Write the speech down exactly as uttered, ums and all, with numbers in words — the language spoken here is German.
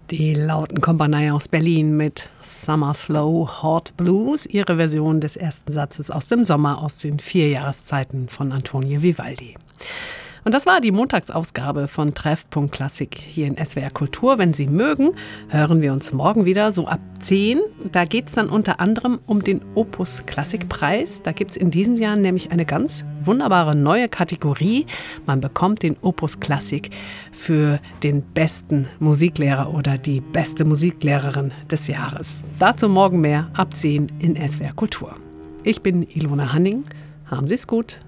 Die Lautenkompanie aus Berlin mit Summer Slow Hot Blues, ihre Version des ersten Satzes aus dem Sommer aus den vier Jahreszeiten von Antonio Vivaldi. Und das war die Montagsausgabe von Treffpunkt Klassik hier in S W R Kultur. Wenn Sie mögen, hören wir uns morgen wieder, so ab zehn. Da geht es dann unter anderem um den Opus Klassikpreis. Da gibt es in diesem Jahr nämlich eine ganz wunderbare neue Kategorie. Man bekommt den Opus Klassik für den besten Musiklehrer oder die beste Musiklehrerin des Jahres. Dazu morgen mehr ab zehn in S W R Kultur. Ich bin Ilona Hanning. Haben Sie es gut.